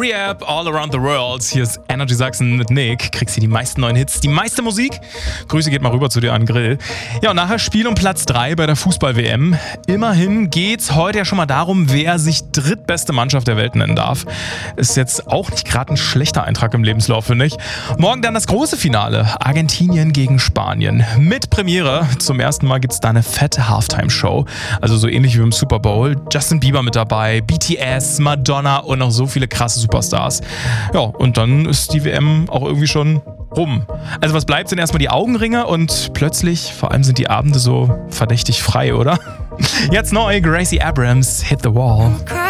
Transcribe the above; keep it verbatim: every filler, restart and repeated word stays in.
Rehab, All Around the World. Hier ist Energy Sachsen mit Nick. Kriegst hier die meisten neuen Hits, die meiste Musik. Grüße geht mal rüber zu dir an den Grill. Ja, und nachher Spiel um Platz drei bei der Fußball-W M. Immerhin geht's heute ja schon mal darum, wer sich drittbeste Mannschaft der Welt nennen darf. Ist jetzt auch nicht gerade ein schlechter Eintrag im Lebenslauf, finde ich. Morgen dann das große Finale. Argentinien gegen Spanien. Mit Premiere. Zum ersten Mal gibt's da eine fette Halftime-Show. Also so ähnlich wie im Super Bowl. Justin Bieber mit dabei, B T S, Madonna und noch so viele krasse Superstars. Ja, und dann ist die W M auch irgendwie schon rum. Also was bleibt, sind erstmal die Augenringe und plötzlich, vor allem sind die Abende so verdächtig frei, oder? Jetzt neu, Gracie Abrams, Hit the Wall.